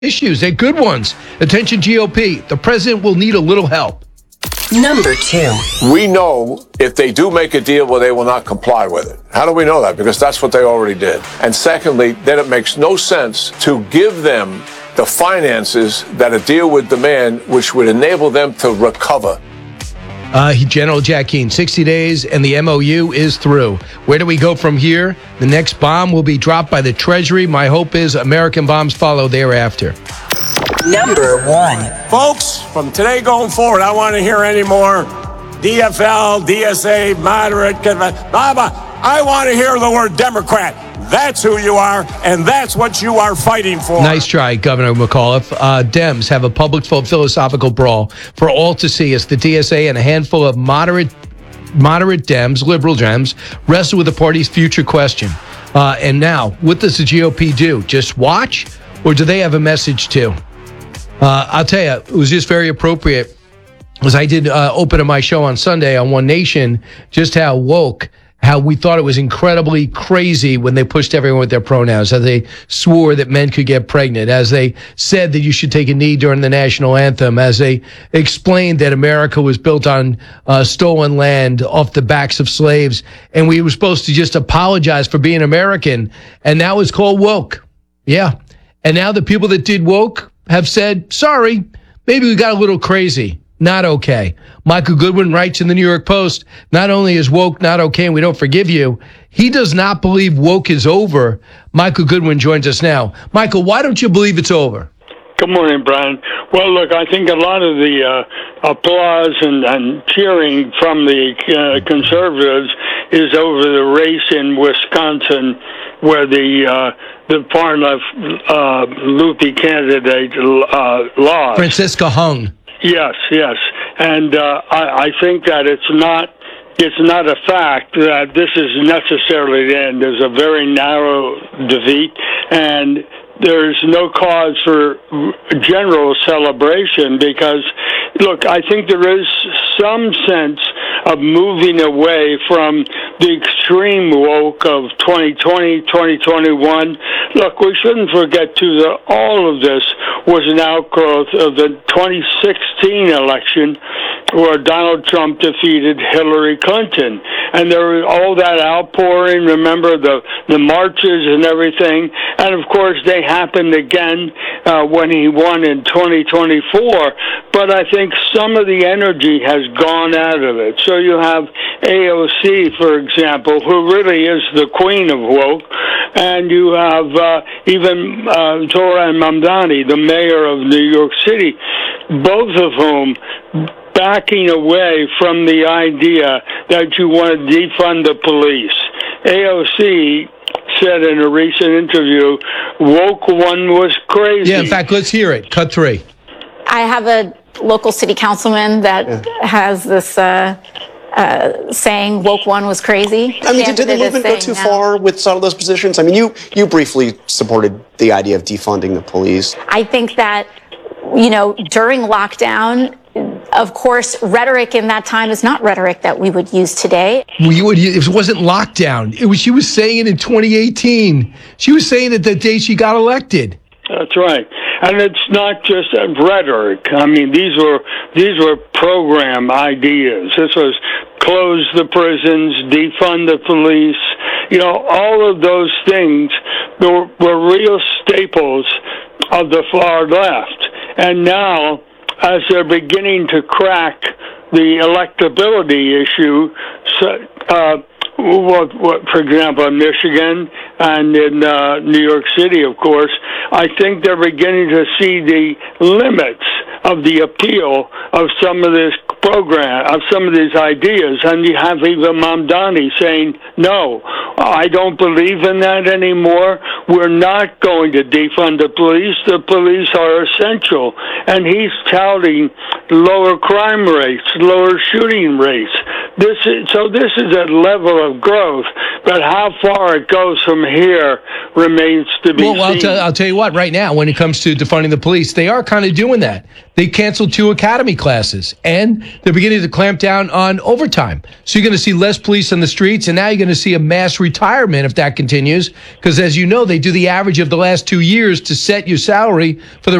issues. They're good ones. Attention GOP. The president will need a little help. Number 2. We know if they do make a deal, well, they will not comply with it. How do we know that? Because that's what they already did. And secondly, then it makes no sense to give them the finances that a deal would demand, which would enable them to recover. General Jack Keane, 60 days and the MOU is through. Where do we go from here? The next bomb will be dropped by the Treasury. My hope is American bombs follow thereafter. Number 1. Folks, from today going forward, I want to hear any more DFL, DSA, moderate, I want to hear the word Democrat. That's who you are, and that's what you are fighting for. Nice try, Governor McAuliffe. Dems have a public philosophical brawl for all to see as the DSA and a handful of moderate Dems, liberal Dems, wrestle with the party's future question. And now, what does the GOP do? Just watch, or do they have a message too? I'll tell you, it was just very appropriate, as I did open my show on Sunday on One Nation, just how we thought it was incredibly crazy when they pushed everyone with their pronouns, as they swore that men could get pregnant, as they said that you should take a knee during the national anthem, as they explained that America was built on stolen land off the backs of slaves, and we were supposed to just apologize for being American, and that was called woke. Yeah. And now the people that did woke have said, sorry, maybe we got a little crazy. Not okay. Michael Goodwin writes in the New York Post, not only is woke not okay and we don't forgive you, he does not believe woke is over. Michael Goodwin joins us now. Michael, why don't you believe it's over? Good morning, Brian. Well, look, I think a lot of the applause and cheering from the conservatives is over the race in Wisconsin, where the far left loopy candidate lost. Francisca Hung. Yes, and I think that it's not a fact that this is necessarily the end. There's a very narrow defeat, and there's no cause for general celebration because, look, I think there is some sense of moving away from the extreme woke of 2020, 2021. Look, we shouldn't forget, too, that all of this was an outgrowth of the 2016 election where Donald Trump defeated Hillary Clinton. And there was all that outpouring, remember, the marches and everything. And, of course, they happened again when he won in 2024. But I think some of the energy has gone out of it. So you have AOC, for example, who really is the queen of woke. And you have even Zohran Mamdani, the mayor of New York City, both of whom backing away from the idea that you want to defund the police. AOC said in a recent interview, woke one was crazy. Yeah, in fact, let's hear it. Cut 3. I have a local city councilman that has this saying woke one was crazy. I mean, did the movement go too far with some of those positions? I mean, you briefly supported the idea of defunding the police. I think that, during lockdown, of course, rhetoric in that time is not rhetoric that we would use today. It wasn't lockdown. She was saying it in 2018. She was saying it the day she got elected. That's right. And it's not just rhetoric. I mean, these were program ideas. This was close the prisons, defund the police. All of those things were real staples of the far left. And now, as they're beginning to crack the electability issue, for example, in Michigan and in New York City, of course, I think they're beginning to see the limits of the appeal of some of this program, of some of these ideas. And you have even Mamdani saying, no, I don't believe in that anymore. We're not going to defund the police. The police are essential. And he's touting lower crime rates, lower shooting rates. This is a level of growth, but how far it goes from here remains to be seen. Well, I'll tell you what, right now, when it comes to defunding the police, they are kind of doing that. They canceled 2 academy classes, and they're beginning to clamp down on overtime. So you're going to see less police on the streets, and now you're going to see a mass retirement if that continues, because as you know, they do the average of the last 2 years to set your salary for the